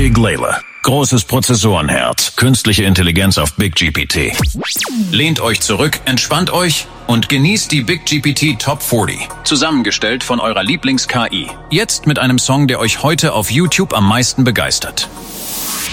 Big Layla. Großes Prozessorenherz, künstliche Intelligenz auf BigGPT. Lehnt euch zurück, entspannt euch und genießt die BigGPT Top 40. Zusammengestellt von eurer Lieblings-KI. Jetzt mit einem Song, der euch heute auf YouTube am meisten begeistert.